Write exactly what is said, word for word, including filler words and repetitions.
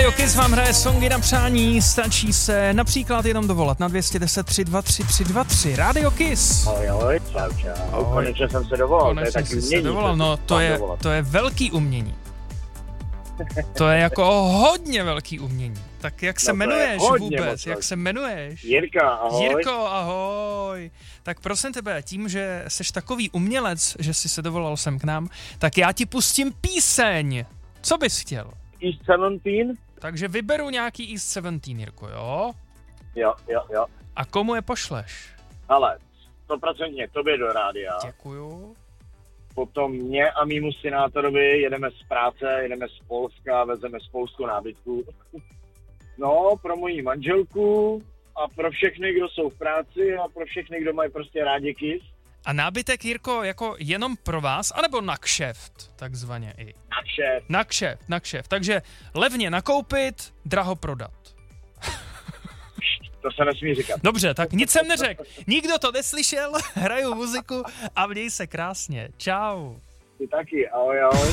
Radio Kiss vám hraje songy na přání, stačí se například jenom dovolat na dvě stě deset tři dva tři tři dva tři. Radio Kiss. Ahoj, ahoj, čau, čau. Ahoj. Konečně jsem se dovolal, Konečně to je taky se dovolal, no to je, dovolat. to je velký umění. To je jako hodně velký umění. Tak jak se no jmenuješ vůbec? Moc, jak se jmenuješ? Jirka, ahoj. Jirko, ahoj. Tak prosím tebe, tím, že jsi takový umělec, že jsi se dovolal sem k nám, tak já ti pustím píseň. Co bys chtěl? East sedmnáct? Takže vyberu nějaký East sedmnáct, Jirko, jo? Jo, jo, jo. A komu je pošleš? Ale sto procent tobě do rádia. Děkuju. Potom mě a mýmu synátorovi jedeme z práce, jedeme z Polska, vezeme z Polsku nábytku. No, pro moji manželku a pro všechny, kdo jsou v práci a pro všechny, kdo mají prostě rádi Kiss. A nábytek, Jirko, jako jenom pro vás, anebo na kšeft, takzvaně i? Na kšeft. Na kšeft, na kšeft. Takže levně nakoupit, draho prodat. To se nesmí říkat. Dobře, tak nic jsem neřekl. Nikdo to neslyšel, hraju muziku a měj se krásně. Čau. Ty taky, ahoj, ahoj.